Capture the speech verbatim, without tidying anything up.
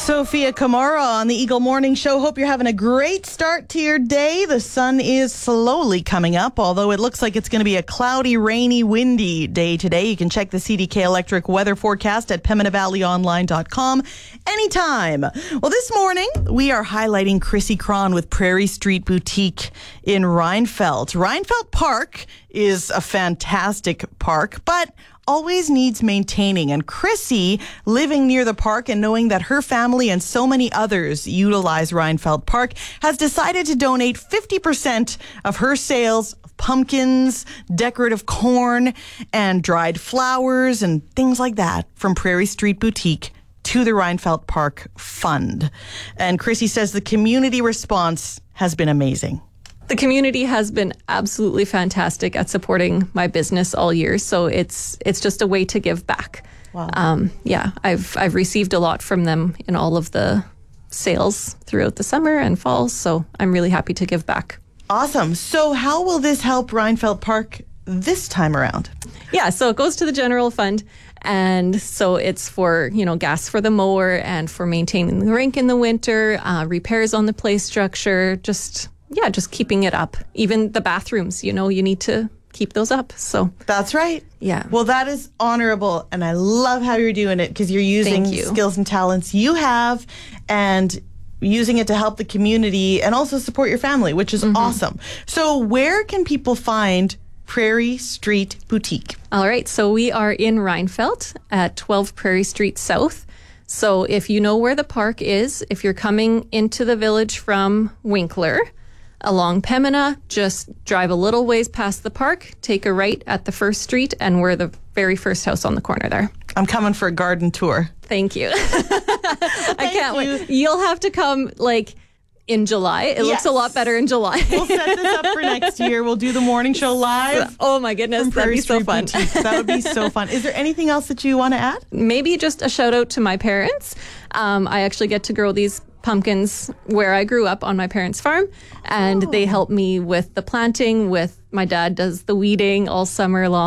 Sophia Kamara on the Eagle Morning Show. Hope you're having a great start to your day. The sun is slowly coming up, although it looks like it's going to be a cloudy, rainy, windy day today. You can check the C D K Electric weather forecast at pembina valley online dot com anytime. Well, this morning we are highlighting Chrissy Cron with Prairie Street Boutique in Reinfeldt. Reinfeldt Park is a fantastic park, but always needs maintaining. And Chrissy, living near the park and knowing that her family and so many others utilize Reinfeldt Park, has decided to donate fifty percent of her sales of pumpkins, decorative corn, and dried flowers and things like that from Prairie Street Boutique to the Reinfeldt Park Fund. And Chrissy says the community response has been amazing. The community has been absolutely fantastic at supporting my business all year, so it's it's just a way to give back. Wow. Um, yeah, I've I've received a lot from them in all of the sales throughout the summer and fall, so I'm really happy to give back. Awesome. So how will this help Reinfeldt Park this time around? Yeah, so it goes to the general fund, and so it's for, you know, gas for the mower and for maintaining the rink in the winter, uh, repairs on the play structure, just... Yeah, just keeping it up. Even the bathrooms, you know, you need to keep those up. So that's right. Yeah. Well, that is honorable. And I love how you're doing it because you're using Thank you. skills and talents you have and using it to help the community and also support your family, which is mm-hmm. awesome. So where can people find Prairie Street Boutique? All right. So we are in Reinfeldt at twelve Prairie Street South. So if you know where the park is, if you're coming into the village from Winkler, along Pembina, just drive a little ways past the park, take a right at the first street, and we're the very first house on the corner there. I'm coming for a garden tour. Thank you. I can't you. wait. You'll have to come like in July. It yes. looks a lot better in July. We'll set this up for next year. We'll do the morning show live. Oh my goodness, that'd be so fun. That would be so fun. Is there anything else that you want to add? Maybe just a shout out to my parents. Um, I actually get to grow these pumpkins where I grew up on my parents' farm, and oh. they help me with the planting. With my dad does the weeding all summer long.